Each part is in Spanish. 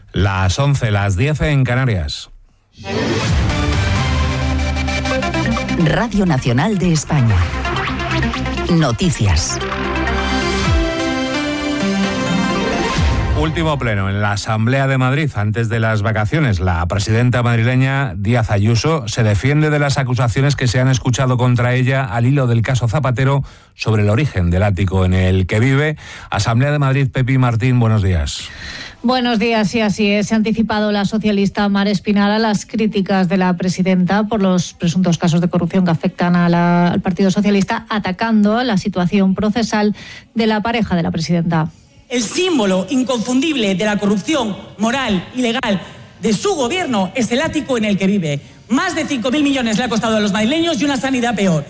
Las 11, las 10 en Canarias. Radio Nacional de España. Noticias. Último pleno en la Asamblea de Madrid antes de las vacaciones. La presidenta madrileña Díaz Ayuso se defiende de las acusaciones que se han escuchado contra ella al hilo del caso Zapatero sobre el origen del ático en el que vive. Asamblea de Madrid, Pepi Martín, buenos días. Buenos días, sí, así es. Se ha anticipado la socialista Mar Espinar a las críticas de la presidenta por los presuntos casos de corrupción que afectan al Partido Socialista, atacando la situación procesal de la pareja de la presidenta. El símbolo inconfundible de la corrupción moral y legal de su gobierno es el ático en el que vive. Más de 5.000 millones le ha costado a los madrileños y una sanidad peor.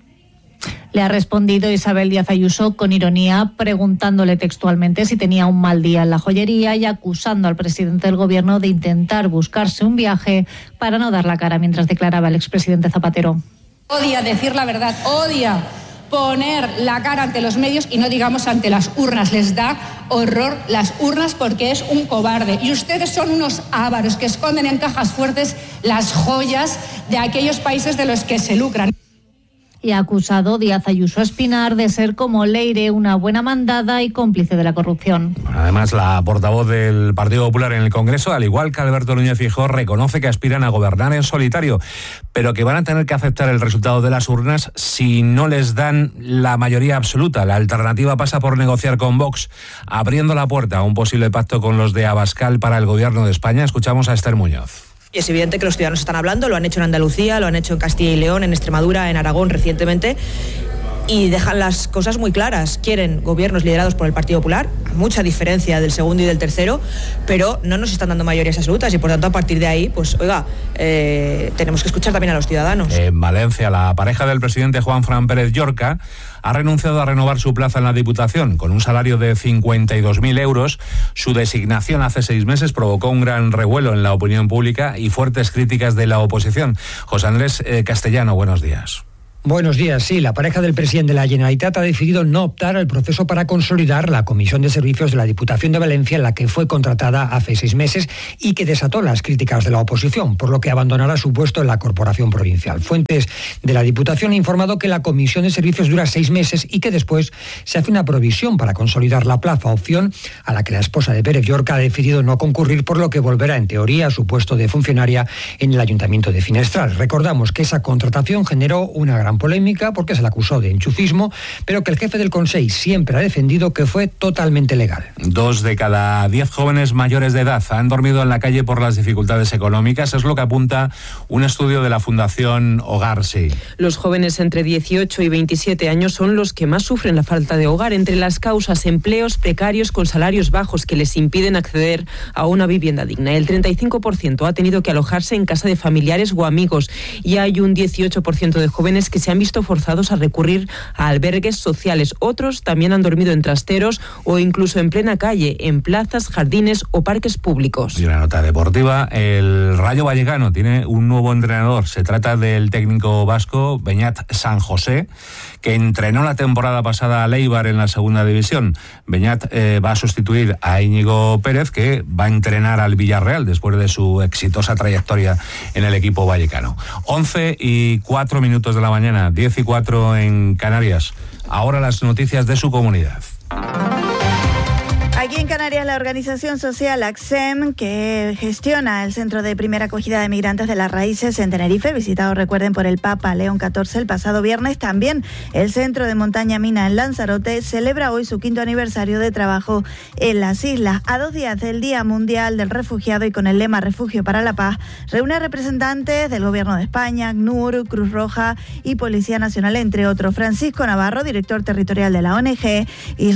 Le ha respondido Isabel Díaz Ayuso con ironía, preguntándole textualmente si tenía un mal día en la joyería y acusando al presidente del gobierno de intentar buscarse un viaje para no dar la cara mientras declaraba el expresidente Zapatero. Odia decir la verdad, odia poner la cara ante los medios y no digamos ante las urnas. Les da horror las urnas porque es un cobarde. Y ustedes son unos ávaros que esconden en cajas fuertes las joyas de aquellos países de los que se lucran. Y ha acusado Díaz Ayuso a Espinar de ser como Leire, una buena mandada y cómplice de la corrupción. Además, la portavoz del Partido Popular en el Congreso, al igual que Alberto Núñez Feijóo, reconoce que aspiran a gobernar en solitario, pero que van a tener que aceptar el resultado de las urnas si no les dan la mayoría absoluta. La alternativa pasa por negociar con Vox, abriendo la puerta a un posible pacto con los de Abascal para el gobierno de España. Escuchamos a Esther Muñoz. Y es evidente que los ciudadanos están hablando, lo han hecho en Andalucía, lo han hecho en Castilla y León, en Extremadura, en Aragón recientemente, y dejan las cosas muy claras. Quieren gobiernos liderados por el Partido Popular, a mucha diferencia del segundo y del tercero, pero no nos están dando mayorías absolutas y por tanto a partir de ahí, pues oiga, tenemos que escuchar también a los ciudadanos. En Valencia, la pareja del presidente Juanfran Pérez Llorca ha renunciado a renovar su plaza en la Diputación. Con un salario de 52.000 euros, su designación hace 6 meses provocó un gran revuelo en la opinión pública y fuertes críticas de la oposición. José Andrés Castellano, buenos días. Buenos días. Sí, la pareja del presidente de la Generalitat ha decidido no optar al proceso para consolidar la Comisión de Servicios de la Diputación de Valencia, en la que fue contratada hace 6 meses y que desató las críticas de la oposición, por lo que abandonará su puesto en la Corporación Provincial. Fuentes de la Diputación han informado que la Comisión de Servicios dura 6 meses y que después se hace una provisión para consolidar la plaza, opción a la que la esposa de Pérez Llorca ha decidido no concurrir, por lo que volverá en teoría a su puesto de funcionaria en el Ayuntamiento de Finestral. Recordamos que esa contratación generó una gran polémica porque se le acusó de enchufismo, pero que el jefe del Consell siempre ha defendido que fue totalmente legal. 2 de cada 10 jóvenes mayores de edad han dormido en la calle por las dificultades económicas. Es lo que apunta un estudio de la Fundación Hogar Sí. Los jóvenes entre 18 y 27 años son los que más sufren la falta de hogar. Entre las causas, empleos precarios con salarios bajos que les impiden acceder a una vivienda digna. El 35% ha tenido que alojarse en casa de familiares o amigos y hay un 18% de jóvenes que se han visto forzados a recurrir a albergues sociales. Otros también han dormido en trasteros o incluso en plena calle, en plazas, jardines o parques públicos. Y una nota deportiva, el Rayo Vallecano tiene un nuevo entrenador. Se trata del técnico vasco Beñat San José, que entrenó la temporada pasada a Eibar en la segunda división. Beñat va a sustituir a Íñigo Pérez, que va a entrenar al Villarreal después de su exitosa trayectoria en el equipo vallecano. 11:04 de la mañana, 10:04 en Canarias. Ahora las noticias de su comunidad. Aquí en Canarias, la organización social ACSEM, que gestiona el Centro de Primera Acogida de Migrantes de las Raíces en Tenerife, visitado, recuerden, por el Papa León XIV el pasado viernes, también el Centro de Montaña Mina en Lanzarote, celebra hoy su 5º aniversario de trabajo en las islas. A 2 días del Día Mundial del Refugiado y con el lema Refugio para la Paz, reúne a representantes del Gobierno de España, ACNUR, Cruz Roja y Policía Nacional, entre otros. Francisco Navarro, director territorial de la ONG,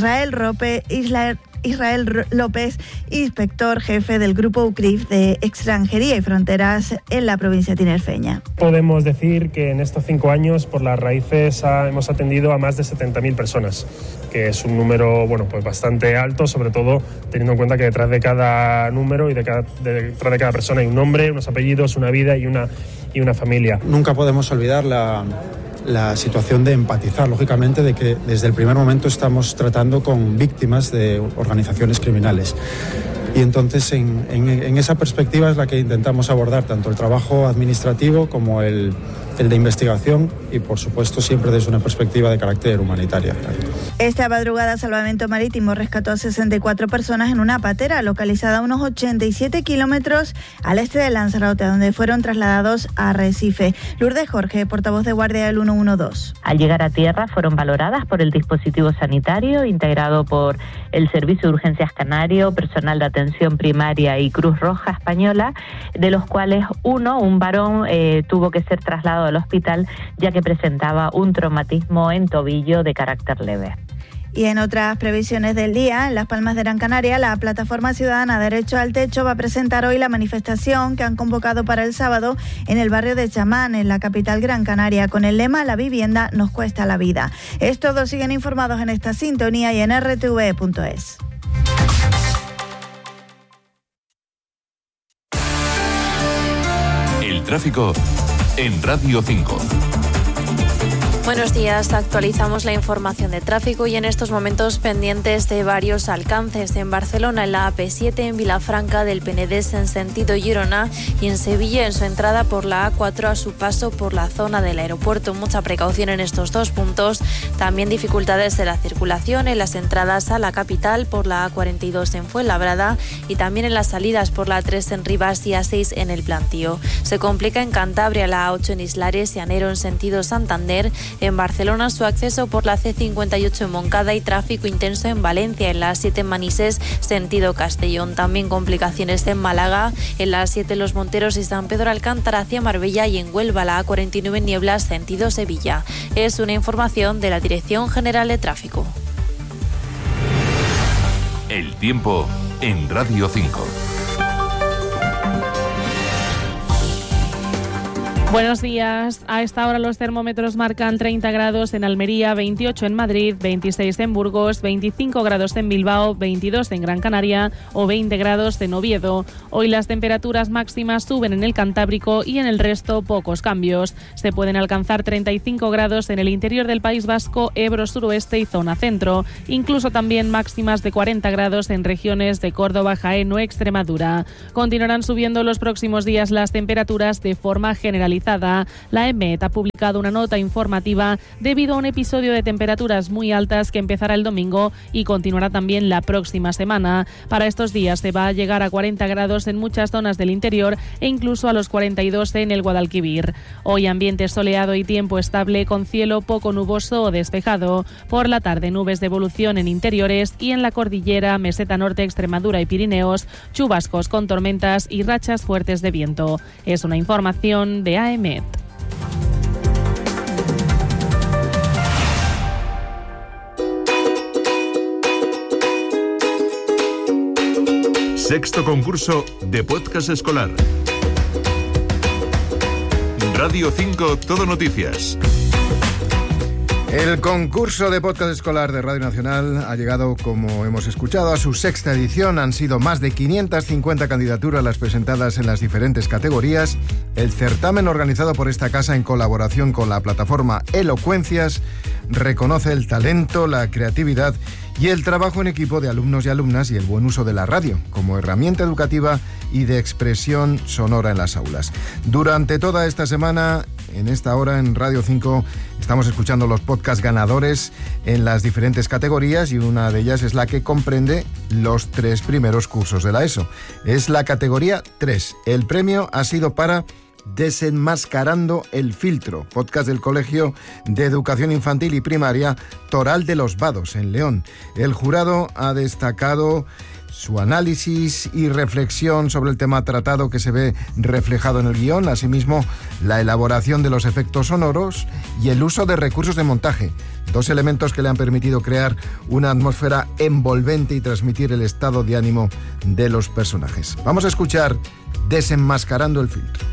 Israel López, inspector jefe del Grupo UCRIF de Extranjería y Fronteras en la provincia tinerfeña. Podemos decir que en estos 5 años por las raíces hemos atendido a más de 70.000 personas, que es un número pues bastante alto, sobre todo teniendo en cuenta que detrás de cada número y detrás de cada persona hay un nombre, unos apellidos, una vida y una familia. Nunca podemos olvidar la situación de empatizar, lógicamente, de que desde el primer momento estamos tratando con víctimas de organizaciones criminales. Y entonces en esa perspectiva es la que intentamos abordar tanto el trabajo administrativo como el de investigación y, por supuesto, siempre desde una perspectiva de carácter humanitaria. Esta madrugada, Salvamento Marítimo rescató a 64 personas en una patera localizada a unos 87 kilómetros al este de Lanzarote, donde fueron trasladados a Arrecife. Lourdes Jorge, portavoz de guardia del 112. Al llegar a tierra fueron valoradas por el dispositivo sanitario integrado por el Servicio de Urgencias Canario, personal de atención primaria y Cruz Roja Española, de los cuales un varón, tuvo que ser trasladado al hospital ya que presentaba un traumatismo en tobillo de carácter leve. Y en otras previsiones del día, en Las Palmas de Gran Canaria, la Plataforma Ciudadana Derecho al Techo va a presentar hoy la manifestación que han convocado para el sábado en el barrio de Chamán, en la capital Gran Canaria, con el lema "La vivienda nos cuesta la vida". Todos siguen informados en esta sintonía y en rtv.es. El tráfico en Radio 5. Buenos días, actualizamos la información de tráfico y en estos momentos pendientes de varios alcances. En Barcelona, en la AP7, en Vilafranca del Penedès en sentido Girona y en Sevilla en su entrada por la A4 a su paso por la zona del aeropuerto. Mucha precaución en estos dos puntos. También dificultades de la circulación en las entradas a la capital por la A42 en Fuenlabrada y también en las salidas por la A3 en Rivas y A6 en el Plantío. Se complica en Cantabria la A8 en Islares y Anero en sentido Santander. En Barcelona, su acceso por la C58 en Moncada y tráfico intenso en Valencia, en la A7 en Manises, sentido Castellón. También complicaciones en Málaga, en la A7 Los Monteros y San Pedro Alcántara hacia Marbella y en Huelva, la A49 en Nieblas, sentido Sevilla. Es una información de la Dirección General de Tráfico. El tiempo en Radio 5. Buenos días. A esta hora los termómetros marcan 30 grados en Almería, 28 en Madrid, 26 en Burgos, 25 grados en Bilbao, 22 en Gran Canaria o 20 grados en Oviedo. Hoy las temperaturas máximas suben en el Cantábrico y en el resto pocos cambios. Se pueden alcanzar 35 grados en el interior del País Vasco, Ebro suroeste y zona centro. Incluso también máximas de 40 grados en regiones de Córdoba, Jaén o Extremadura. Continuarán subiendo los próximos días las temperaturas de forma generalizada. La EMET ha publicado una nota informativa debido a un episodio de temperaturas muy altas que empezará el domingo y continuará también la próxima semana. Para estos días se va a llegar a 40 grados en muchas zonas del interior e incluso a los 42 en el Guadalquivir. Hoy ambiente soleado y tiempo estable con cielo poco nuboso o despejado. Por la tarde nubes de evolución en interiores y en la cordillera, Meseta Norte, Extremadura y Pirineos, chubascos con tormentas y rachas fuertes de viento. Es una información de AEMET. Sexto concurso de podcast escolar. Radio 5 Todo Noticias. El concurso de podcast escolar de Radio Nacional ha llegado, como hemos escuchado, a su sexta edición. Han sido más de 550 candidaturas las presentadas en las diferentes categorías. El certamen, organizado por esta casa en colaboración con la plataforma Elocuencias, reconoce el talento, la creatividad y el trabajo en equipo de alumnos y alumnas y el buen uso de la radio como herramienta educativa y de expresión sonora en las aulas. Durante toda esta semana, en esta hora en Radio 5, estamos escuchando los podcasts ganadores en las diferentes categorías y una de ellas es la que comprende los 3 primeros cursos de la ESO. Es la categoría 3. El premio ha sido para Desenmascarando el filtro, podcast del Colegio de Educación Infantil y Primaria Toral de los Vados, en León. El jurado ha destacado su análisis y reflexión sobre el tema tratado que se ve reflejado en el guión, asimismo la elaboración de los efectos sonoros y el uso de recursos de montaje, 2 elementos que le han permitido crear una atmósfera envolvente y transmitir el estado de ánimo de los personajes. Vamos a escuchar Desenmascarando el filtro.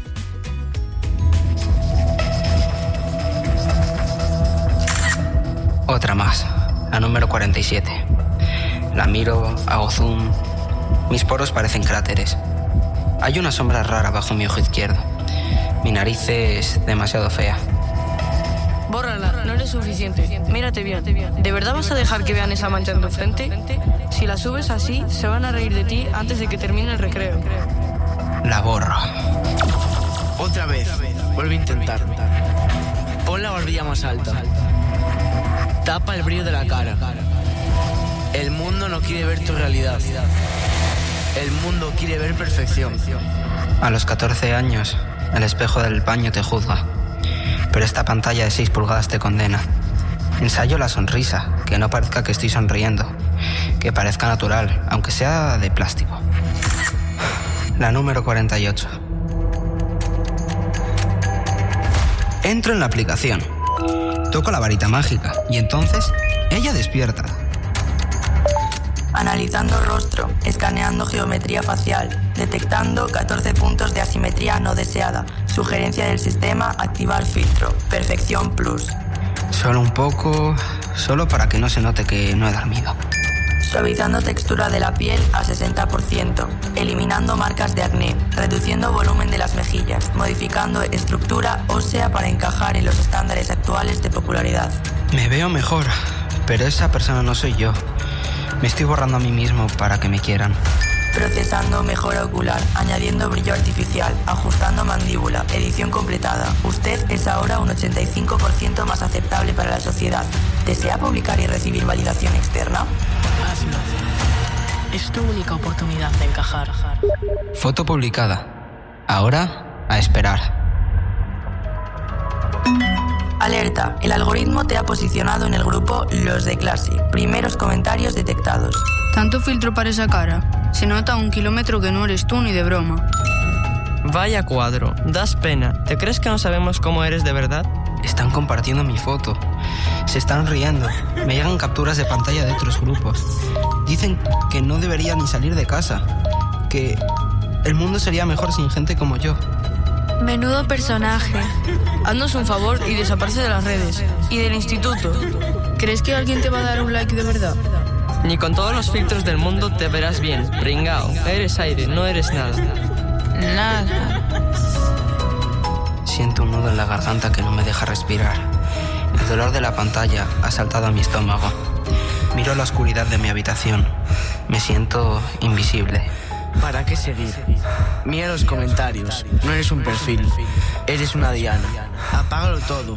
Otra más, la número 47. La miro, hago zoom. Mis poros parecen cráteres. Hay una sombra rara bajo mi ojo izquierdo. Mi nariz es demasiado fea. Bórrala, no eres es suficiente. Mírate bien. ¿De verdad vas a dejar que vean esa mancha en tu frente? Si la subes así, se van a reír de ti antes de que termine el recreo. La borro. Otra vez. Vuelve a intentarlo. Pon la barbilla más alta. Tapa el brillo de la cara. El mundo no quiere ver tu realidad. El mundo quiere ver perfección. A los 14 años, el espejo del baño te juzga. Pero esta pantalla de 6 pulgadas te condena. Ensayo la sonrisa, que no parezca que estoy sonriendo. Que parezca natural, aunque sea de plástico. La número 48. Entro en la aplicación. Toco la varita mágica y entonces ella despierta. Analizando rostro, escaneando geometría facial, detectando 14 puntos de asimetría no deseada. Sugerencia del sistema, activar filtro. Perfección plus. Solo un poco, solo para que no se note que no he dormido. Suavizando textura de la piel a 60%, eliminando marcas de acné, reduciendo volumen de las mejillas, modificando estructura ósea para encajar en los estándares actuales de popularidad. Me veo mejor, pero esa persona no soy yo. Me estoy borrando a mí mismo para que me quieran. Procesando mejora ocular, añadiendo brillo artificial, ajustando mandíbula, edición completada. Usted es ahora un 85% más aceptable para la sociedad. ¿Desea publicar y recibir validación externa? Hazlo. Es tu única oportunidad de encajar. Foto publicada. Ahora, a esperar. Alerta, el algoritmo te ha posicionado en el grupo Los de clase. Primeros comentarios detectados. Tanto filtro para esa cara. Se nota a 1 kilómetro que no eres tú ni de broma. Vaya cuadro, das pena. ¿Te crees que no sabemos cómo eres de verdad? Están compartiendo mi foto. Se están riendo. Me llegan capturas de pantalla de otros grupos. Dicen que no debería ni salir de casa. Que el mundo sería mejor sin gente como yo. Menudo personaje. Haznos un favor y desaparece de las redes. Y del instituto. ¿Crees que alguien te va a dar un like de verdad? Ni con todos los filtros del mundo te verás bien. Pringao, eres aire, no eres nada. Nada. Siento un nudo en la garganta que no me deja respirar. El dolor de la pantalla ha saltado a mi estómago. Miro la oscuridad de mi habitación. Me siento invisible. ¿Para qué seguir? Mira los comentarios. No eres un perfil. Eres una diana. Apágalo todo.